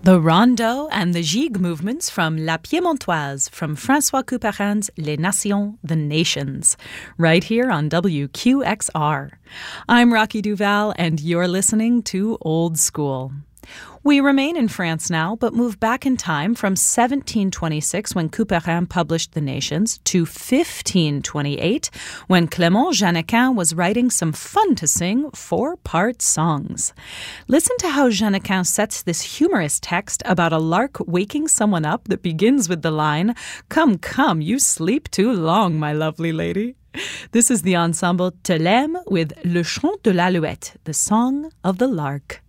The Rondeau and the Gigue movements from La Piémontoise from François Couperin's Les Nations, the Nations, right here on WQXR. I'm Rocky Duval, and you're listening to Old School. We remain in France now, but move back in time from 1726, when Couperin published The Nations, to 1528, when Clément Janequin was writing some fun-to-sing 4-part songs. Listen to how Janequin sets this humorous text about a lark waking someone up that begins with the line, "Come, come, you sleep too long, my lovely lady." This is the ensemble Thelème with Le Chant de l'Alouette, the Song of the Lark.